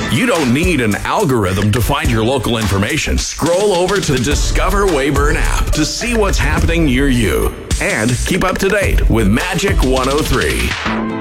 You don't need an algorithm to find your local information. Scroll over to the Discover Weyburn app to see what's happening near you and keep up to date with Magic 103.